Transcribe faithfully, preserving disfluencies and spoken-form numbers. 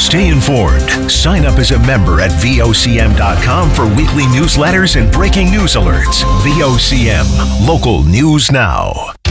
Stay informed. Sign up as a member at V O C M dot com for weekly newsletters and breaking news alerts. V O C M, local news now.